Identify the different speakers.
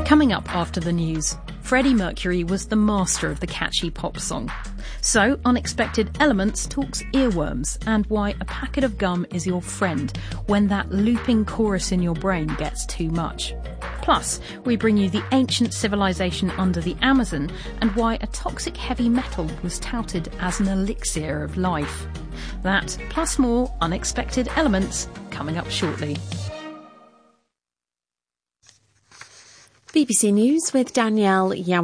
Speaker 1: Coming up after the news, Freddie Mercury was the master of the catchy pop song. So, Unexpected Elements talks earworms and why a packet of gum is your friend when that looping chorus in your brain gets too much. Plus, we bring you the ancient civilization under the Amazon and why a toxic heavy metal was touted as an elixir of life. That, plus more Unexpected Elements, coming up shortly.
Speaker 2: BBC News with Danielle Young.